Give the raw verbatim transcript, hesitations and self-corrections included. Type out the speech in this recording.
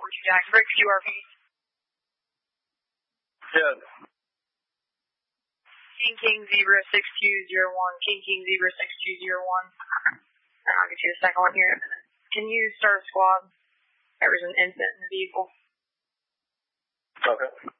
four two Jack. Brick Q R P. Yes. King King Zebra six two zero one. King King Zebra six two zero one. I'll get you the second one here in a minute. Can you start a squad? There was an infant in the vehicle. Okay.